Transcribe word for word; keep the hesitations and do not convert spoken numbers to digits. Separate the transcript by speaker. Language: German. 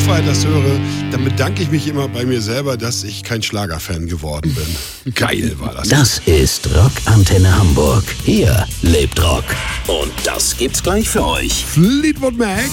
Speaker 1: Spotify das höre, dann bedanke ich mich immer bei mir selber, dass ich kein Schlagerfan geworden bin. Geil war das.
Speaker 2: Das ist Rockantenne Hamburg. Hier lebt Rock. Und das gibt's gleich für euch.
Speaker 1: Fleetwood Mac.